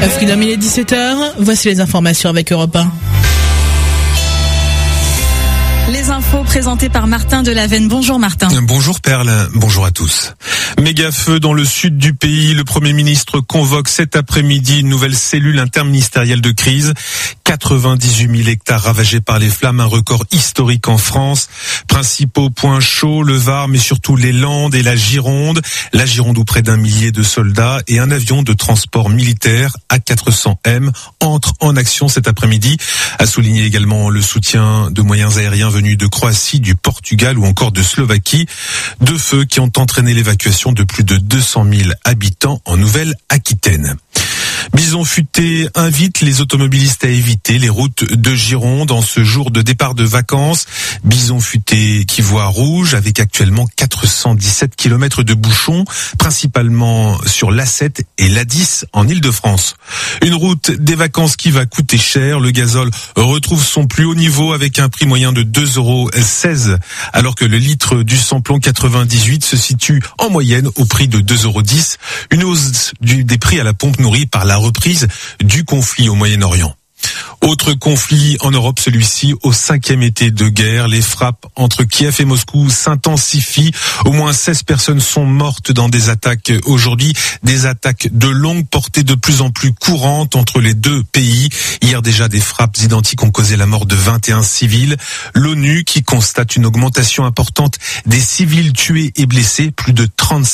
Freedom, il est 17h. Voici les informations avec Europe 1. Les infos présentées par Martin Delavenne. Bonjour Martin. Bonjour Perle, bonjour à tous. Méga feu dans le sud du pays. Le Premier ministre convoque cet après-midi une nouvelle cellule interministérielle de crise. 98 000 hectares ravagés par les flammes, un record historique en France. Principaux points chauds, le Var, mais surtout les Landes et la Gironde. La Gironde où près d'1 millier de soldats et un avion de transport militaire A400M entrent en action cet après-midi. A souligné également le soutien de moyens aériens venus de Croatie, du Portugal ou encore de Slovaquie. Deux feux qui ont entraîné l'évacuation de plus de 200 000 habitants en Nouvelle-Aquitaine. Bison futé invite les automobilistes à éviter les routes de Gironde en ce jour de départ de vacances. Bison futé qui voit rouge avec actuellement 417 km de bouchons, principalement sur l'A7 et l'A10 en Île-de-France. Une route des vacances qui va coûter cher. Le gazole retrouve son plus haut niveau avec un prix moyen de 2,16 €, alors que le litre du samplon 98 se situe en moyenne au prix de 2,10 €. Une hausse des prix à la pompe nourrie par la reprise du conflit au Moyen-Orient. Autre conflit en Europe, celui-ci au 5e été de guerre. Les frappes entre Kiev et Moscou s'intensifient. Au moins 16 personnes sont mortes dans des attaques aujourd'hui. Des attaques de longue portée de plus en plus courantes entre les deux pays. Hier déjà, des frappes identiques ont causé la mort de 21 civils. L'ONU qui constate une augmentation importante des civils tués et blessés, plus de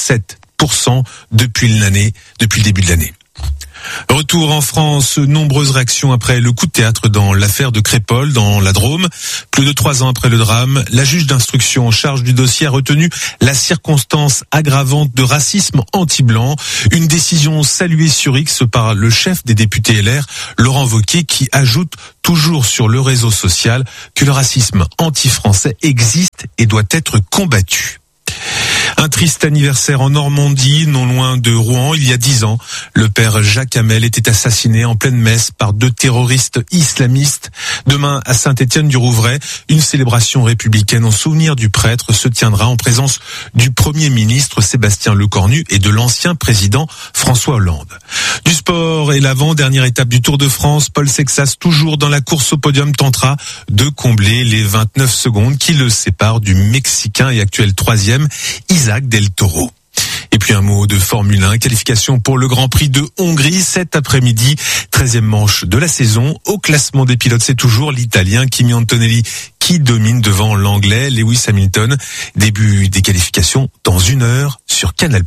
37% depuis le début de l'année. Retour en France, nombreuses réactions après le coup de théâtre dans l'affaire de Crépol, dans la Drôme. Plus de 3 ans après le drame, la juge d'instruction en charge du dossier a retenu la circonstance aggravante de racisme anti-blanc. Une décision saluée sur X par le chef des députés LR, Laurent Wauquiez, qui ajoute toujours sur le réseau social que le racisme anti-français existe et doit être combattu. Un triste anniversaire en Normandie, non loin de Rouen. Il y a 10 ans, le père Jacques Hamel était assassiné en pleine messe par 2 terroristes islamistes. Demain, à Saint-Étienne-du-Rouvray, une célébration républicaine en souvenir du prêtre se tiendra en présence du Premier ministre Sébastien Lecornu et de l'ancien président François Hollande. Du sport et l'avant-dernière étape du Tour de France, Paul Sexas, toujours dans la course au podium, tentera de combler les 29 secondes qui le séparent du Mexicain et actuel 3e, Isaac Del Toro. Et puis un mot de Formule 1, qualification pour le Grand Prix de Hongrie cet après-midi, 13e manche de la saison. Au classement des pilotes, c'est toujours l'Italien Kimi Antonelli qui domine devant l'Anglais Lewis Hamilton. Début des qualifications dans 1 heure sur Canal+.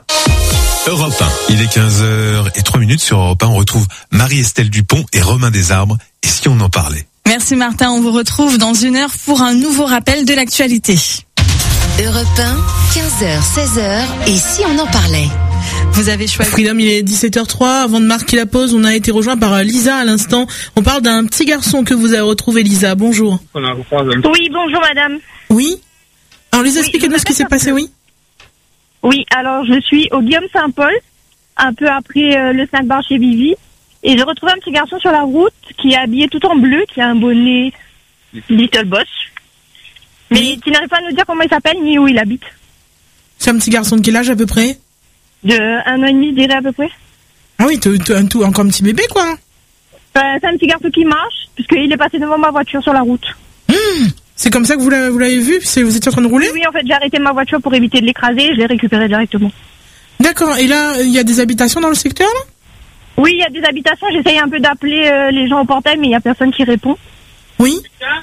Europe 1, il est 15h03 sur Europe 1. On retrouve Marie-Estelle Dupont et Romain Desarbres. Et si on en parlait? Merci Martin, on vous retrouve dans 1 heure pour un nouveau rappel de l'actualité. Europe 1, 15h, 16h, et si on en parlait? Vous avez choisi... Freedom, il est 17h03. Avant de marquer la pause, on a été rejoint par Lisa à l'instant. On parle d'un petit garçon que vous avez retrouvé, Lisa. Bonjour. Oui, bonjour madame. Oui. Alors Lisa, expliquez-nous ce qui s'est passé, oui. Oui, alors je suis au Guillaume Saint-Paul, un peu après le 5 bar chez Vivi, et j'ai retrouvé un petit garçon sur la route qui est habillé tout en bleu, qui a un bonnet Little Boss. Mais tu n'arrives pas à nous dire comment il s'appelle ni où il habite. C'est un petit garçon de quel âge à peu près? De 1 an et demi, je dirais à peu près. Ah oui, encore un petit bébé quoi. C'est un petit garçon qui marche, puisqu'il est passé devant ma voiture sur la route. C'est comme ça que vous l'avez vu? Vous étiez en train de rouler? Oui, en fait, j'ai arrêté ma voiture pour éviter de l'écraser et je l'ai récupéré directement. D'accord, et là, il y a des habitations dans le secteur là? Oui, il y a des habitations, j'essaye un peu d'appeler les gens au portail, mais il n'y a personne qui répond. Oui.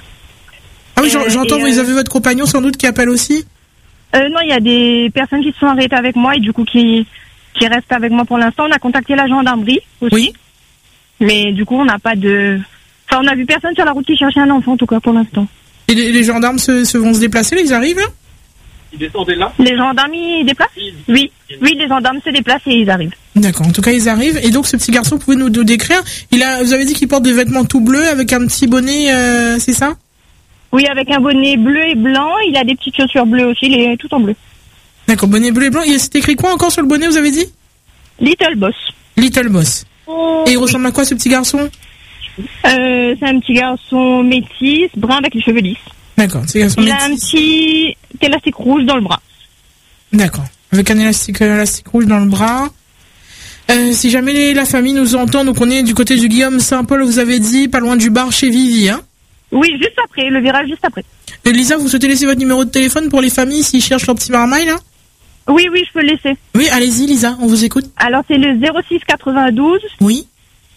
Ah oui, j'entends, vous avez votre compagnon sans doute qui appelle aussi? Non, il y a des personnes qui se sont arrêtées avec moi et du coup qui restent avec moi pour l'instant. On a contacté la gendarmerie aussi. Oui. Mais du coup, on n'a pas de... Enfin, on a vu personne sur la route qui cherchait un enfant en tout cas pour l'instant. Et les gendarmes se vont se déplacer là, ils arrivent là? Ils descendaient là? Les gendarmes, ils déplacent? Oui, les gendarmes se déplacent et ils arrivent. D'accord, en tout cas ils arrivent. Et donc ce petit garçon, vous pouvez nous décrire? Vous avez dit qu'il porte des vêtements tout bleus avec un petit bonnet, c'est ça? Oui, avec un bonnet bleu et blanc. Il a des petites chaussures bleues aussi, il est tout en bleu. D'accord, bonnet bleu et blanc. Et c'est écrit quoi encore sur le bonnet, vous avez dit? Little Boss. Little Boss. Et il ressemble à quoi ce petit garçon? C'est un petit garçon métis, brun avec les cheveux lisses. D'accord, c'est garçon métis. Il a un petit élastique rouge dans le bras. D'accord, avec un élastique rouge dans le bras. Si jamais la famille nous entend, donc on est du côté du Guillaume Saint-Paul, vous avez dit, pas loin du bar chez Vivi, hein? Oui, juste après, le virage juste après. Lisa, vous souhaitez laisser votre numéro de téléphone pour les familles s'ils cherchent leur petit marmaille, là? Oui, je peux le laisser. Oui, allez-y, Lisa, on vous écoute. Alors, c'est le 06 92 Oui.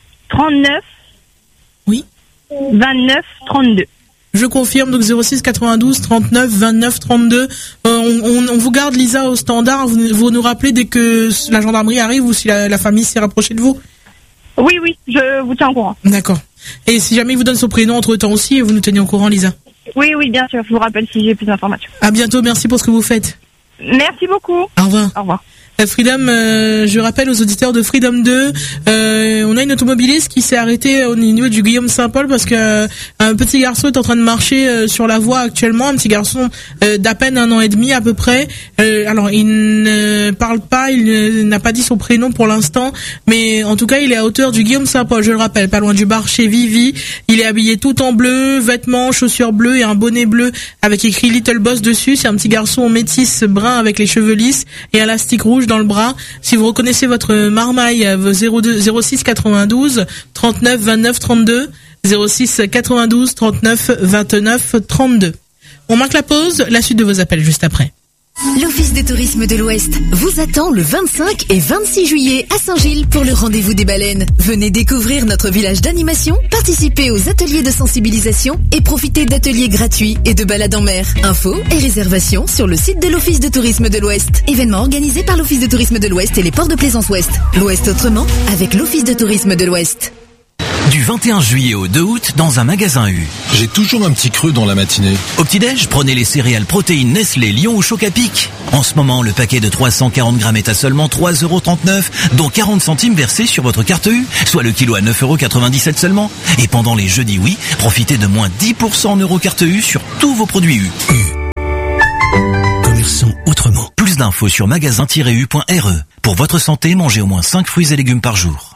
39 Oui. 29 32. Je confirme, donc 06 92 39 29 32. On vous garde, Lisa, au standard. Vous nous rappelez dès que la gendarmerie arrive ou si la famille s'est rapprochée de vous? Oui, je vous tiens au courant. D'accord. Et si jamais il vous donne son prénom entre-temps aussi, vous nous tenez au courant, Lisa? Oui, bien sûr, je vous rappelle si j'ai plus d'informations. À bientôt, merci pour ce que vous faites. Merci beaucoup. Au revoir. Au revoir. Freedom, je rappelle aux auditeurs de Freedom 2, on a une automobiliste qui s'est arrêtée au niveau du Guillaume Saint-Paul parce que un petit garçon est en train de marcher sur la voie actuellement, un petit garçon d'à peine 1 an et demi à peu près. Alors il ne parle pas, il n'a pas dit son prénom pour l'instant, mais en tout cas il est à hauteur du Guillaume Saint-Paul, je le rappelle, pas loin du bar chez Vivi. Il est habillé tout en bleu, vêtements, chaussures bleues et un bonnet bleu avec écrit Little Boss dessus. C'est un petit garçon métis brun avec les cheveux lisses et un élastique rouge dans le bras. Si vous reconnaissez votre marmaille, 06 92 39 29 32, 06 92 39 29 32. On marque la pause, la suite de vos appels juste après. L'Office de tourisme de l'Ouest vous attend le 25 et 26 juillet à Saint-Gilles pour le rendez-vous des baleines. Venez découvrir notre village d'animation, participez aux ateliers de sensibilisation et profitez d'ateliers gratuits et de balades en mer. Infos et réservations sur le site de l'Office de tourisme de l'Ouest. Événement organisé par l'Office de tourisme de l'Ouest et les ports de Plaisance Ouest. L'Ouest autrement avec l'Office de tourisme de l'Ouest. Du 21 juillet au 2 août, dans un magasin U. J'ai toujours un petit creux dans la matinée. Au petit-déj, prenez les céréales protéines Nestlé, Lion ou Choc à Pic. En ce moment, le paquet de 340 grammes est à seulement 3,39 €, dont 40 centimes versés sur votre carte U, soit le kilo à 9,97 € seulement. Et pendant les jeudis oui, profitez de moins 10% en euros carte U sur tous vos produits U. Commerçons autrement. Plus d'infos sur magasin-u.re. Pour votre santé, mangez au moins 5 fruits et légumes par jour.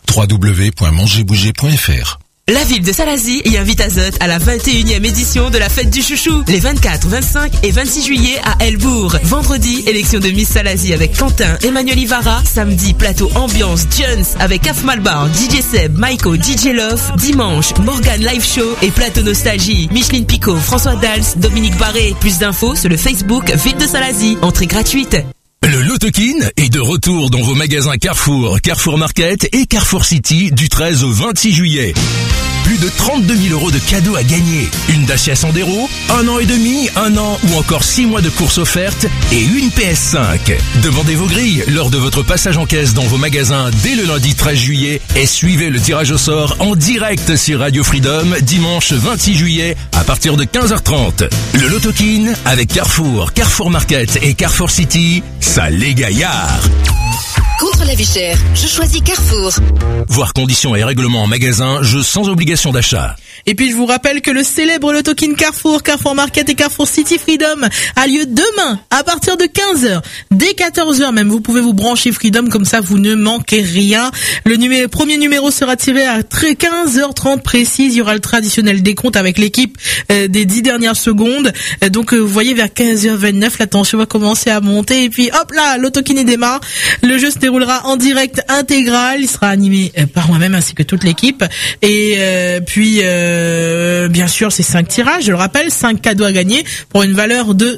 www.mangerbouger.fr. La ville de Salazie y invite Azote à la 21e édition de la fête du chouchou, les 24, 25 et 26 juillet à Elbourg. Vendredi, élection de Miss Salazie avec Quentin, Emmanuel Ivara. Samedi, plateau ambiance Jones avec Af Malbar, DJ Seb, Maiko, DJ Love. Dimanche, Morgan Live Show et plateau nostalgie. Micheline Picot, François Dals, Dominique Barré. Plus d'infos sur le Facebook Ville de Salazie. Entrée gratuite. Le Lotokin est de retour dans vos magasins Carrefour, Carrefour Market et Carrefour City du 13 au 26 juillet. Plus de 32 000 € de cadeaux à gagner. Une Dacia Sandero, 1 an et demi, 1 an ou encore 6 mois de courses offertes et une PS5. Demandez vos grilles lors de votre passage en caisse dans vos magasins dès le lundi 13 juillet et suivez le tirage au sort en direct sur Radio Freedom dimanche 26 juillet à partir de 15h30. Le Lotokin avec Carrefour, Carrefour Market et Carrefour City, ça les gaillards. Contre la vie chère, je choisis Carrefour. Voir conditions et règlements en magasin, jeu sans obligation d'achat. Et puis je vous rappelle que le célèbre Lotokin Carrefour, Carrefour Market et Carrefour City Freedom a lieu demain à partir de 15h. Dès 14h même, vous pouvez vous brancher Freedom, comme ça vous ne manquez rien. Le premier numéro sera tiré à 15h30 précise. Il y aura le traditionnel décompte avec l'équipe des 10 dernières secondes. Donc vous voyez vers 15h29, la tension va commencer à monter. Et puis hop là, Lotokin démarre. Le jeu se déroulera en direct intégral. Il sera animé par moi-même ainsi que toute l'équipe. Et puis bien sûr, c'est 5 tirages. Je le rappelle, 5 cadeaux à gagner pour une valeur de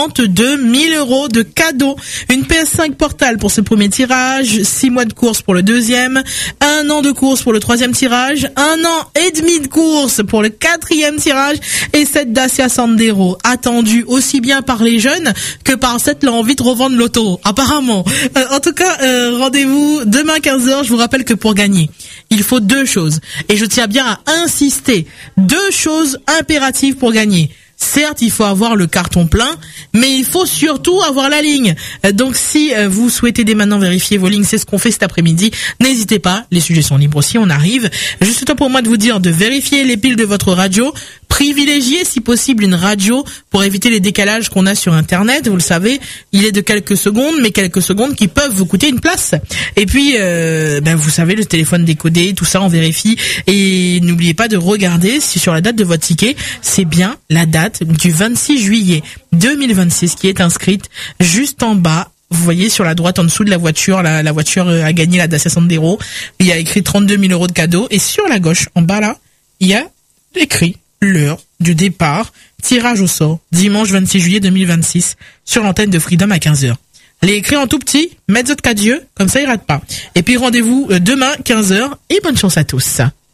32 000 € de cadeaux. Une PS5 Portal pour ce premier tirage, 6 mois de course pour le deuxième, 1 an de course pour le troisième tirage, 1 an et demi de course pour le quatrième tirage et cette Dacia Sandero attendue aussi bien par les jeunes que par cette l'envie de revendre l'auto, apparemment. En tout cas, rendez-vous demain 15h. Je vous rappelle que pour gagner, il faut 2 choses. Et je tiens bien à insister. 2 choses impératives pour gagner. Certes, il faut avoir le carton plein, mais il faut surtout avoir la ligne. Donc si vous souhaitez dès maintenant vérifier vos lignes, c'est ce qu'on fait cet après-midi. N'hésitez pas, les sujets sont libres aussi, on arrive. Juste temps pour moi de vous dire de vérifier les piles de votre radio. Privilégiez si possible une radio pour éviter les décalages qu'on a sur Internet. Vous le savez, il est de quelques secondes, mais quelques secondes qui peuvent vous coûter une place. Et puis, vous savez, le téléphone décodé, tout ça, on vérifie. Et n'oubliez pas de regarder si sur la date de votre ticket, c'est bien la date du 26 juillet 2026 qui est inscrite juste en bas. vous voyez sur la droite en dessous de la voiture, la voiture a gagné la Dacia Sandero. Il y a écrit 32 000 euros de cadeaux. Et sur la gauche, en bas là, il y a écrit l'heure du départ, tirage au sort, dimanche 26 juillet 2026, sur l'antenne de Freedom à 15h. Allez, écrit en tout petit, mettez votre cas Dieu, comme ça il rate pas. Et puis rendez-vous demain 15h et bonne chance à tous.